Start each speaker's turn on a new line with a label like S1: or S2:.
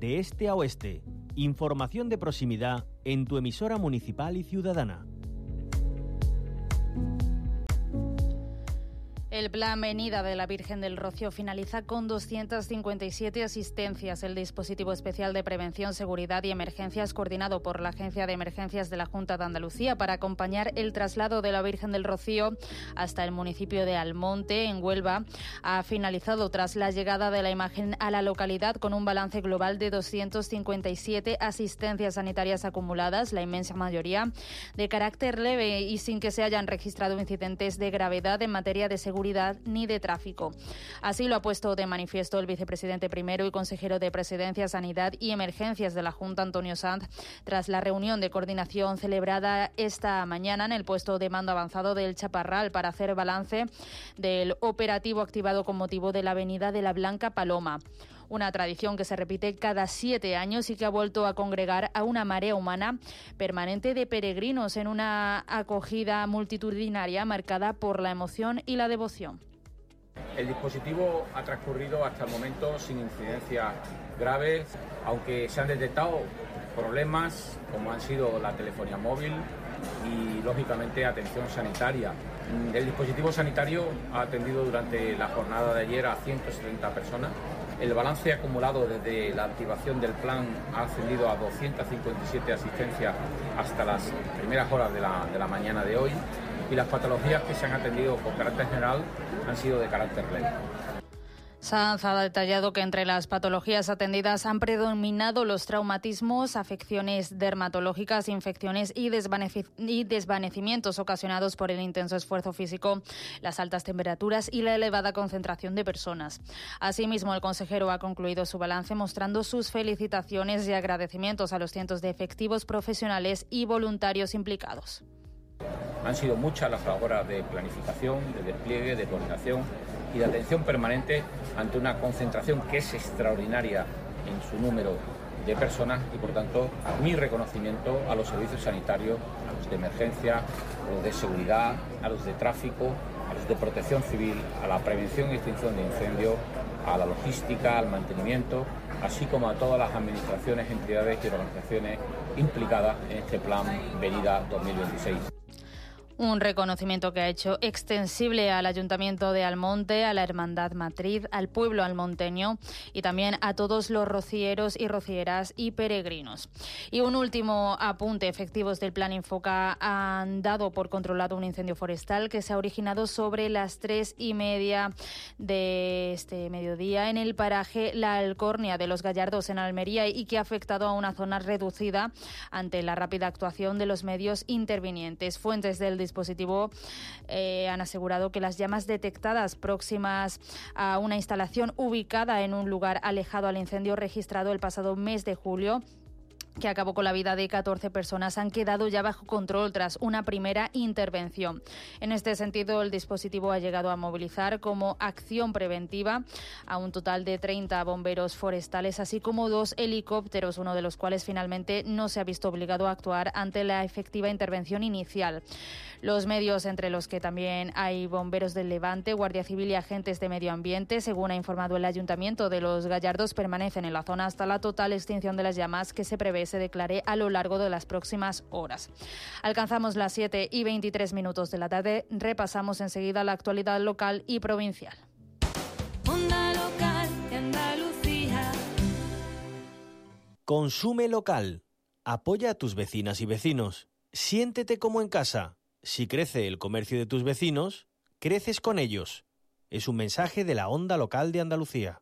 S1: de este a oeste. Información de proximidad en tu emisora municipal y ciudadana.
S2: El Plan Venida de la Virgen del Rocío finaliza con 257 asistencias. El dispositivo especial de prevención, seguridad y emergencias, coordinado por la Agencia de Emergencias de la Junta de Andalucía para acompañar el traslado de la Virgen del Rocío hasta el municipio de Almonte, en Huelva, ha finalizado tras la llegada de la imagen a la localidad con un balance global de 257 asistencias sanitarias acumuladas, la inmensa mayoría de carácter leve y sin que se hayan registrado incidentes de gravedad en materia de seguridad ni de tráfico. Así lo ha puesto de manifiesto el vicepresidente primero y consejero de Presidencia, Sanidad y Emergencias de la Junta, Antonio Sanz, tras la reunión de coordinación celebrada esta mañana en el puesto de mando avanzado del Chaparral para hacer balance del operativo activado con motivo de la Avenida de la Blanca Paloma. Una tradición que se repite cada 7 años y que ha vuelto a congregar a una marea humana permanente de peregrinos en una acogida multitudinaria marcada por la emoción y la devoción.
S3: El dispositivo ha transcurrido hasta el momento sin incidencias graves, aunque se han detectado problemas como han sido la telefonía móvil y, lógicamente, atención sanitaria. El dispositivo sanitario ha atendido durante la jornada de ayer a 170 personas. El balance acumulado desde la activación del plan ha ascendido a 257 asistencias hasta las primeras horas de la mañana de hoy, y las patologías que se han atendido con carácter general han sido de carácter leve.
S2: Sanz ha detallado que entre las patologías atendidas han predominado los traumatismos, afecciones dermatológicas, infecciones y desvanecimientos ocasionados por el intenso esfuerzo físico, las altas temperaturas y la elevada concentración de personas. Asimismo, el consejero ha concluido su balance mostrando sus felicitaciones y agradecimientos a los cientos de efectivos profesionales y voluntarios implicados.
S3: Han sido muchas las horas de planificación, de despliegue, de coordinación y de atención permanente ante una concentración que es extraordinaria en su número de personas y, por tanto, mi reconocimiento a los servicios sanitarios, a los de emergencia, a los de seguridad, a los de tráfico, a los de protección civil, a la prevención y extinción de incendios, a la logística, al mantenimiento, así como a todas las administraciones, entidades y organizaciones implicadas en este Plan Venida 2026.
S2: Un reconocimiento que ha hecho extensible al Ayuntamiento de Almonte, a la Hermandad Matriz, al pueblo almonteño y también a todos los rocieros y rocieras y peregrinos. Y un último apunte: efectivos del Plan Infoca han dado por controlado un incendio forestal que se ha originado sobre las 3:30 de este mediodía en el paraje La Alcornia de los Gallardos, en Almería, y que ha afectado a una zona reducida ante la rápida actuación de los medios intervinientes. Fuentes del dispositivo han asegurado que las llamas detectadas próximas a una instalación ubicada en un lugar alejado al incendio registrado el pasado mes de julio, que acabó con la vida de 14 personas, han quedado ya bajo control tras una primera intervención. En este sentido, el dispositivo ha llegado a movilizar como acción preventiva a un total de 30 bomberos forestales, así como 2 helicópteros, uno de los cuales finalmente no se ha visto obligado a actuar ante la efectiva intervención inicial. Los medios, entre los que también hay bomberos del Levante, Guardia Civil y agentes de medio ambiente, según ha informado el Ayuntamiento de Los Gallardos, permanecen en la zona hasta la total extinción de las llamas que se prevé se declare a lo largo de las próximas horas. Alcanzamos las 7:23 de la tarde. Repasamos enseguida la actualidad local y provincial.
S4: Onda Local de Andalucía.
S1: Consume local. Apoya a tus vecinas y vecinos. Siéntete como en casa. Si crece el comercio de tus vecinos, creces con ellos. Es un mensaje de la Onda Local de Andalucía.